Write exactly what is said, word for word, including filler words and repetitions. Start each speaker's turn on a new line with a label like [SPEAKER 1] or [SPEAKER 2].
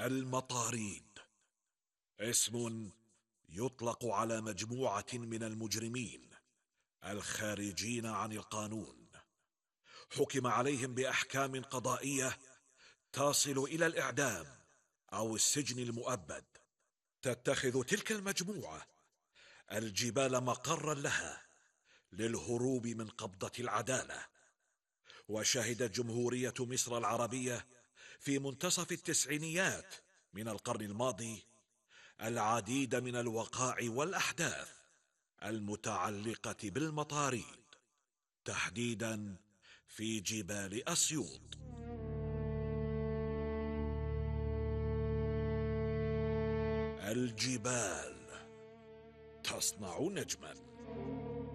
[SPEAKER 1] المطاريد اسم يطلق على مجموعة من المجرمين الخارجين عن القانون، حكم عليهم بأحكام قضائية تصل إلى الإعدام أو السجن المؤبد. تتخذ تلك المجموعة الجبال مقرا لها للهروب من قبضة العدالة. وشهدت جمهورية مصر العربية في منتصف التسعينيات من القرن الماضي العديد من الوقائع والأحداث المتعلقة بالمطاريد، تحديدا في جبال أسيوط. الجبال تصنع نجما.